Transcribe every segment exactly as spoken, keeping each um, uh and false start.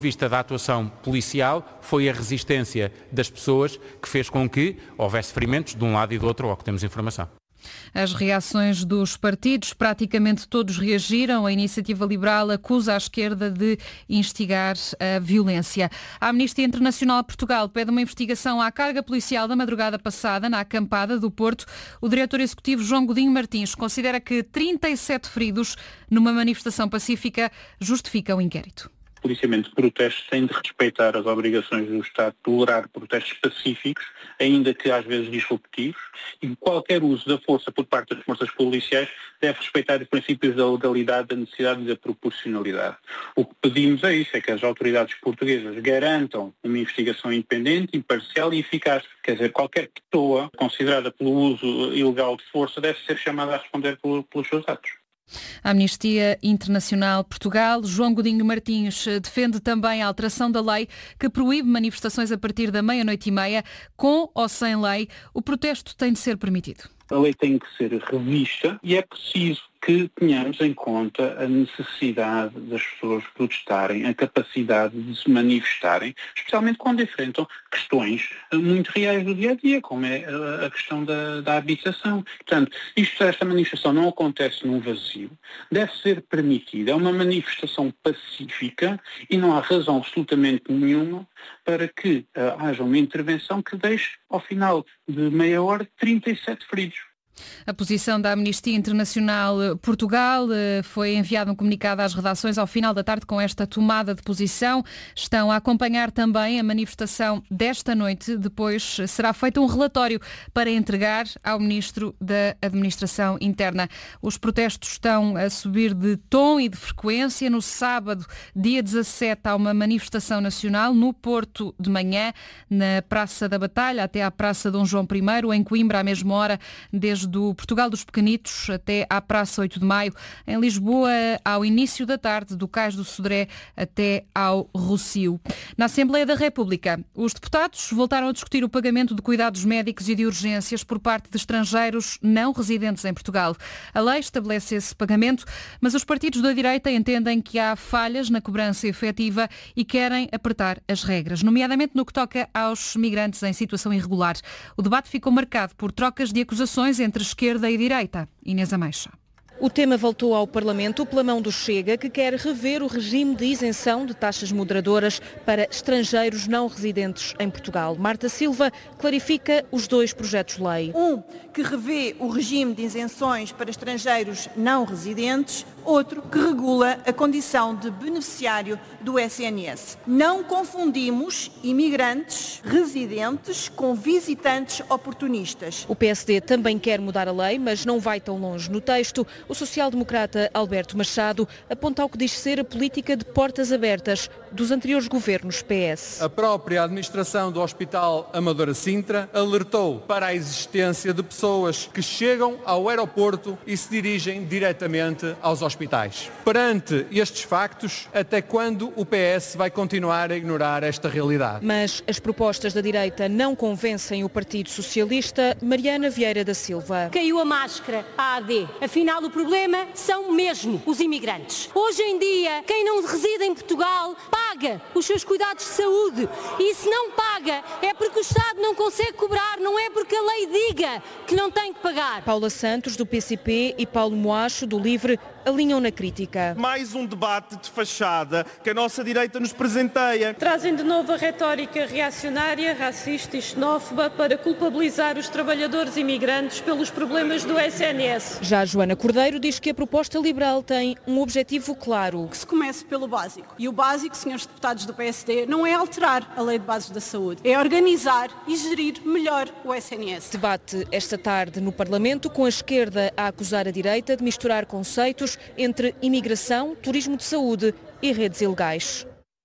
Vista da atuação policial, foi a resistência das pessoas que fez com que houvesse ferimentos de um lado e do outro, ao que temos informação. As reações dos partidos, praticamente todos reagiram. A Iniciativa Liberal acusa a esquerda de instigar a violência. A Amnistia Internacional de Portugal pede uma investigação à carga policial da madrugada passada na acampada do Porto. O diretor executivo João Godinho Martins considera que trinta e sete feridos numa manifestação pacífica justificam o inquérito. O policiamento de protestos tem de respeitar as obrigações do Estado, tolerar protestos pacíficos, ainda que às vezes disruptivos, e qualquer uso da força por parte das forças policiais deve respeitar os princípios da legalidade, da necessidade e da proporcionalidade. O que pedimos é isso, é que as autoridades portuguesas garantam uma investigação independente, imparcial e eficaz. Quer dizer, qualquer pessoa considerada pelo uso ilegal de força deve ser chamada a responder pelos seus atos. A Amnistia Internacional Portugal, João Godinho Martins, defende também a alteração da lei que proíbe manifestações a partir da meia-noite e meia. Com ou sem lei, o protesto tem de ser permitido. A lei tem que ser revista e é preciso que tenhamos em conta a necessidade das pessoas protestarem, a capacidade de se manifestarem, especialmente quando enfrentam questões muito reais do dia-a-dia, como é a questão da, da habitação. Portanto, isto, esta manifestação não acontece num vazio, deve ser permitida, é uma manifestação pacífica e não há razão absolutamente nenhuma para que uh, haja uma intervenção que deixe, ao final de meia hora, trinta e sete feridos. A posição da Amnistia Internacional Portugal foi enviado um comunicado às redações ao final da tarde com esta tomada de posição. Estão a acompanhar também a manifestação desta noite. Depois será feito um relatório para entregar ao Ministro da Administração Interna. Os protestos estão a subir de tom e de frequência. No sábado, dia dezassete, há uma manifestação nacional no Porto de manhã, na Praça da Batalha até à Praça Dom João I, em Coimbra, à mesma hora, desde do Portugal dos Pequenitos até à Praça oito de Maio. Em Lisboa, ao início da tarde, do Cais do Sodré até ao Rossio. Na Assembleia da República, os deputados voltaram a discutir o pagamento de cuidados médicos e de urgências por parte de estrangeiros não residentes em Portugal. A lei estabelece esse pagamento, mas os partidos da direita entendem que há falhas na cobrança efetiva e querem apertar as regras, nomeadamente no que toca aos migrantes em situação irregular. O debate ficou marcado por trocas de acusações entre entre esquerda e direita. Inês Ameixa. O tema voltou ao Parlamento pela mão do Chega, que quer rever o regime de isenção de taxas moderadoras para estrangeiros não residentes em Portugal. Marta Silva clarifica os dois projetos de lei. Um, que revê o regime de isenções para estrangeiros não residentes. Outro, que regula a condição de beneficiário do S N S. Não confundimos imigrantes residentes com visitantes oportunistas. O P S D também quer mudar a lei, mas não vai tão longe. No texto, o social-democrata Alberto Machado aponta ao que diz ser a política de portas abertas dos anteriores governos P S. A própria administração do Hospital Amadora Sintra alertou para a existência de pessoas que chegam ao aeroporto e se dirigem diretamente aos hospitais. hospitais. Perante estes factos, até quando o P S vai continuar a ignorar esta realidade? Mas as propostas da direita não convencem o Partido Socialista. Mariana Vieira da Silva. Caiu a máscara, a A D. Afinal, o problema são mesmo os imigrantes. Hoje em dia, quem não reside em Portugal paga os seus cuidados de saúde. E se não paga, é porque o Estado não consegue cobrar, não é porque a lei diga que não tem que pagar. Paula Santos, do P C P, e Paulo Moacho, do LIVRE, alinham na crítica. Mais um debate de fachada que a nossa direita nos presenteia. Trazem de novo a retórica reacionária, racista e xenófoba para culpabilizar os trabalhadores imigrantes pelos problemas do S N S. Já Joana Cordeiro diz que a proposta liberal tem um objetivo claro. Que se comece pelo básico. E o básico, senhores deputados do P S D, não é alterar a Lei de Bases da Saúde, é organizar e gerir melhor o S N S. Debate esta tarde no Parlamento, com a esquerda a acusar a direita de misturar conceitos entre imigração, turismo de saúde e redes ilegais.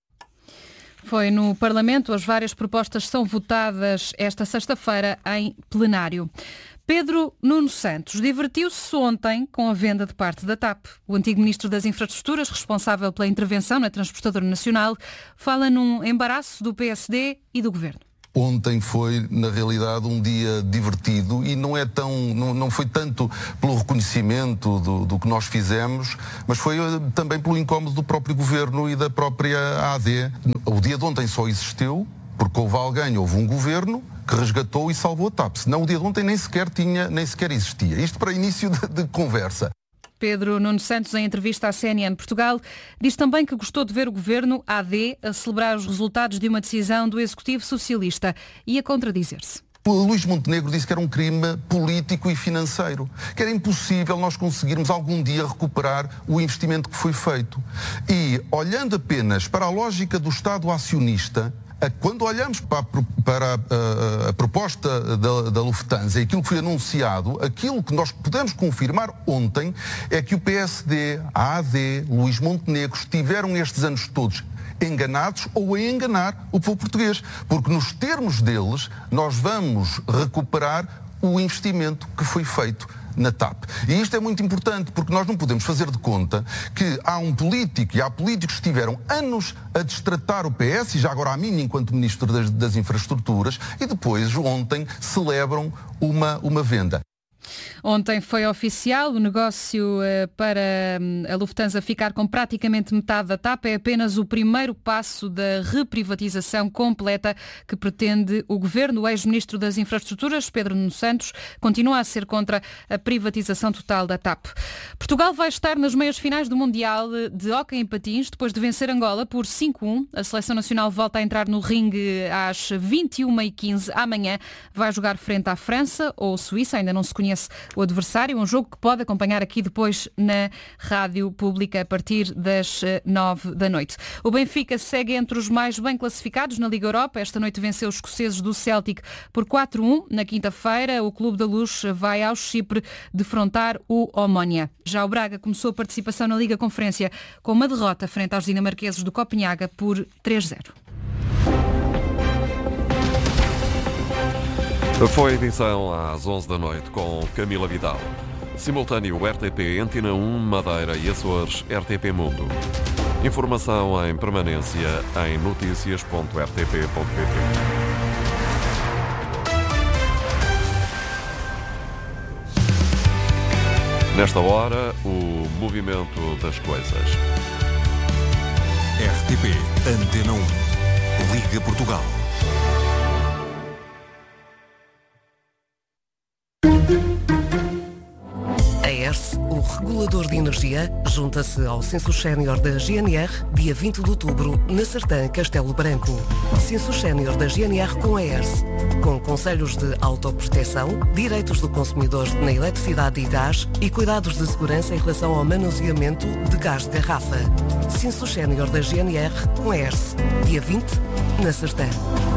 Foi no Parlamento. As várias propostas são votadas esta sexta-feira em plenário. Pedro Nuno Santos divertiu-se ontem com a venda de parte da TAP. O antigo Ministro das Infraestruturas, responsável pela intervenção na Transportadora Nacional, fala num embaraço do P S D e do Governo. Ontem foi, na realidade, um dia divertido e não é tão, não, não foi tanto pelo reconhecimento do, do que nós fizemos, mas foi também pelo incómodo do próprio governo e da própria A D. O dia de ontem só existiu porque houve alguém, houve um governo que resgatou e salvou a TAP. Senão o dia de ontem nem sequer tinha, nem sequer existia. Isto para início de, de conversa. Pedro Nuno Santos, em entrevista à C N N Portugal, diz também que gostou de ver o governo A D a celebrar os resultados de uma decisão do Executivo Socialista e a contradizer-se. O Luís Montenegro disse que era um crime político e financeiro, que era impossível nós conseguirmos algum dia recuperar o investimento que foi feito. E, olhando apenas para a lógica do Estado acionista, quando olhamos para a, para a, a, a proposta da, da Lufthansa e aquilo que foi anunciado, aquilo que nós podemos confirmar ontem é que o P S D, a AD, Luís Montenegro estiveram estes anos todos enganados ou a enganar o povo português, porque nos termos deles nós vamos recuperar o investimento que foi feito na TAP. E isto é muito importante porque nós não podemos fazer de conta que há um político e há políticos que estiveram anos a destratar o P S e já agora a mim enquanto Ministro das, das Infraestruturas e depois ontem celebram uma, uma venda. Ontem foi oficial o negócio para a Lufthansa ficar com praticamente metade da TAP. É apenas o primeiro passo da reprivatização completa que pretende o governo. O ex-ministro das Infraestruturas, Pedro Nuno Santos, continua a ser contra a privatização total da TAP. Portugal vai estar nas meias finais do Mundial de Hóquei em Patins, depois de vencer Angola por cinco a um. A seleção nacional volta a entrar no ringue às vinte e uma e quinze amanhã. Vai jogar frente à França ou Suíça, ainda não se conhece o adversário, um jogo que pode acompanhar aqui depois na Rádio Pública a partir das nove da noite. O Benfica segue entre os mais bem classificados na Liga Europa. Esta noite venceu os escoceses do Celtic por quatro a um. Na quinta-feira, o Clube da Luz vai ao Chipre defrontar o Omonia. Já o Braga começou a participação na Liga Conferência com uma derrota frente aos dinamarqueses do Copenhaga por três a zero. Foi a edição às onze da noite com Camila Vidal. Simultâneo R T P Antena um, Madeira e Açores, R T P Mundo. Informação em permanência em notícias ponto r t p ponto p t. Nesta hora, o movimento das coisas. R T P Antena um. Liga Portugal. A E R S, o regulador de energia, junta-se ao Censo Sénior da G N R, dia vinte de outubro, na Sertã, Castelo Branco. Censo Sénior da G N R com a E R S, com conselhos de autoproteção, direitos do consumidor na eletricidade e gás e cuidados de segurança em relação ao manuseamento de gás de garrafa. Censo Sénior da G N R com a E R S, dia vinte, na Sertã.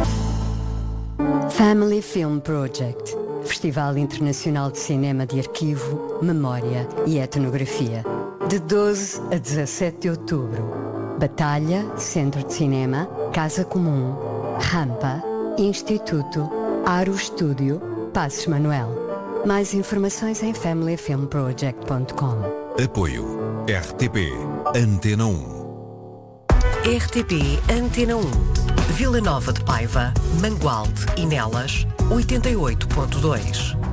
Family Film Project. Festival Internacional de Cinema de Arquivo, Memória e Etnografia. De doze a dezassete de outubro. Batalha, Centro de Cinema, Casa Comum, Rampa, Instituto, Aro Estúdio, Passos Manuel. Mais informações em family film project ponto com. Apoio R T P Antena um. R T P Antena um. Vila Nova de Paiva, Mangualde e Nelas, oitenta e oito ponto dois.